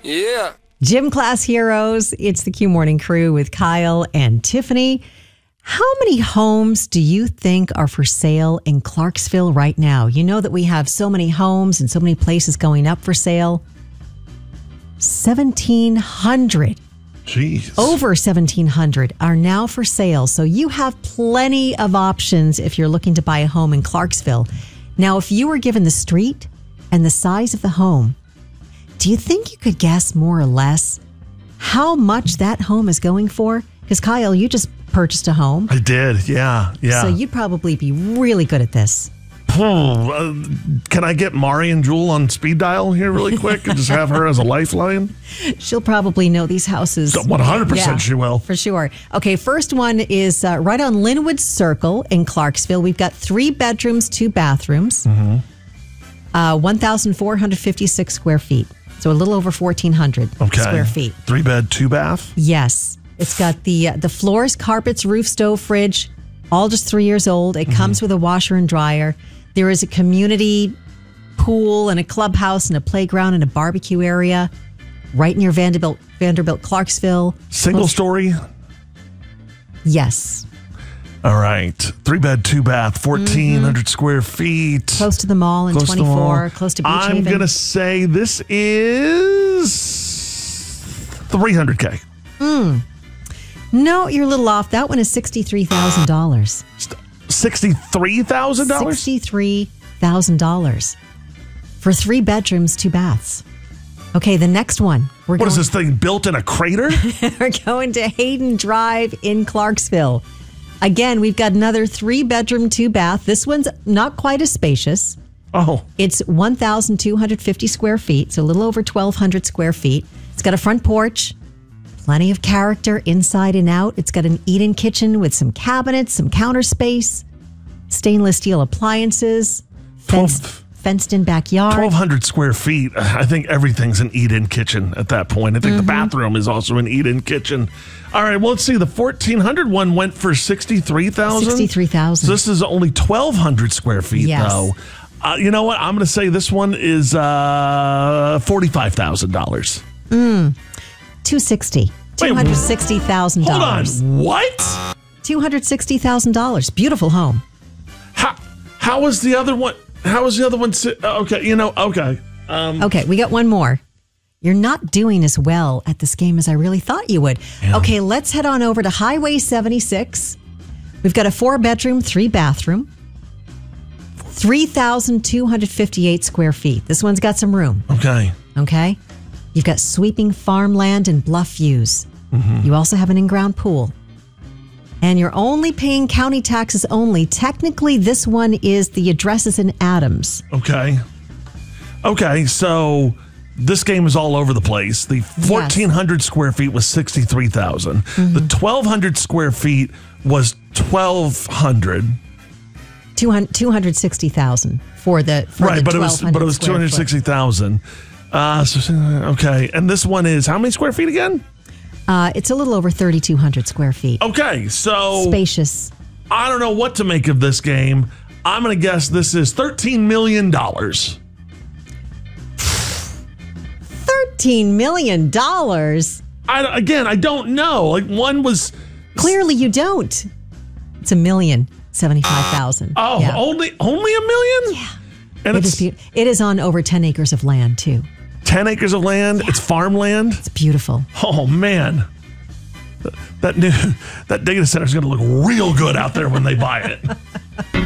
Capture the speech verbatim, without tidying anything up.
Yeah. Gym class heroes, it's the Q Morning Crew with Kyle and Tiffany. How many homes do you think are for sale in Clarksville right now? You know that we have so many homes and so many places going up for sale. seventeen hundred. Jeez. Over seventeen hundred are now for sale. So you have plenty of options if you're looking to buy a home in Clarksville. Now, if you were given the street and the size of the home, do you think you could guess more or less how much that home is going for? Because, Kyle, you just purchased a home. I did, yeah, yeah. So you'd probably be really good at this. Uh, can I get Mari and Jewel on speed dial here really quick and just have her as a lifeline? She'll probably know these houses. one hundred percent Yeah, she will. For sure. Okay, first one is uh, right on Linwood Circle in Clarksville. We've got three bedrooms, two bathrooms, mm-hmm. uh, one thousand four hundred fifty-six square feet. So a little over fourteen hundred okay. square feet. Three bed, two bath? Yes. It's got the uh, the floors, carpets, roof, stove, fridge, all just three years old. It mm-hmm. comes with a washer and dryer. There is a community pool and a clubhouse and a playground and a barbecue area right near Vanderbilt, Vanderbilt, Clarksville. Single Close- story? Yes. All right. Three bed, two bath, fourteen hundred mm-hmm. square feet. Close to the mall in close twenty-four, to close to Beach I'm Haven. I'm going to say this is three hundred K. Mm. No, you're a little off. That one is sixty-three thousand dollars. sixty-three thousand dollars? sixty-three thousand dollars for three bedrooms, two baths. Okay, the next one. We're what going, is this thing, built in a crater? We're going to Hayden Drive in Clarksville. Again, we've got another three bedroom, two bath. This one's not quite as spacious. Oh. It's one thousand two hundred fifty square feet, so a little over twelve hundred square feet. It's got a front porch. Plenty of character inside and out. It's got an eat-in kitchen with some cabinets, some counter space, stainless steel appliances, fenced, fenced-in backyard. twelve hundred square feet. I think everything's an eat-in kitchen at that point. I think mm-hmm. the bathroom is also an eat-in kitchen. All right, well, let's see. The fourteen hundred one went for sixty-three thousand dollars. sixty-three thousand dollars. So this is only twelve hundred square feet, yes. though. Uh, you know what? I'm going to say this one is uh, forty-five thousand dollars. Mm. two hundred sixty thousand dollars. two hundred sixty thousand dollars. Hold on. What? two hundred sixty thousand dollars. Beautiful home. How how was the other one? How was the other one? Okay, you know, okay. Um, okay, we got one more. You're not doing as well at this game as I really thought you would. Yeah. Okay, let's head on over to Highway seventy-six. We've got a four-bedroom, three-bathroom, three thousand two hundred fifty-eight square feet. This one's got some room. Okay. Okay. You've got sweeping farmland and bluff views. Mm-hmm. You also have an in-ground pool. And you're only paying county taxes only. Technically, this one is the addresses in Adams. Okay. Okay, so this game is all over the place. The fourteen hundred yes. square feet was sixty-three thousand. Mm-hmm. The twelve hundred square feet was twelve hundred. two hundred sixty thousand for the for right, the but it was but it was two hundred sixty thousand. Uh, so, okay, and this one is how many square feet again? Uh, it's a little over thirty-two hundred square feet. Okay, so spacious. I don't know what to make of this game. I'm going to guess this is thirteen million dollars. thirteen million dollars? I, again, I don't know. Like one was... Clearly you don't. It's a million seventy-five thousand. Oh, yeah. only only a million? Yeah. And it, it's, is be- it is on over ten acres of land, too. ten acres of land? Yeah. It's farmland? It's beautiful. Oh, man. That new that data center is going to look real good out there when they buy it.